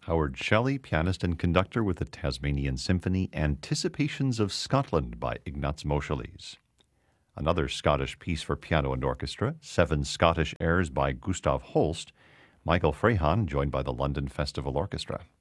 Howard Shelley, pianist and conductor with the Tasmanian Symphony, Anticipations of Scotland by Ignaz Moscheles. Another Scottish piece for piano and orchestra, 7 Scottish airs by Gustav Holst, Michael Frehan, joined by the London Festival Orchestra.